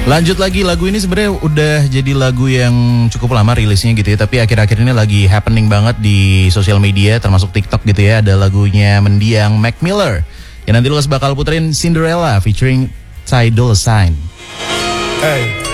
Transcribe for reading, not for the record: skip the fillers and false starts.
Lanjut lagi, lagu ini sebenarnya udah jadi lagu yang cukup lama rilisnya gitu ya. Tapi akhir-akhir ini lagi happening banget di sosial media, termasuk TikTok gitu ya. Ada lagunya mendiang Mac Miller, yang nanti Lukas bakal puterin Cinderella featuring Ty Dolla $ign. Hey.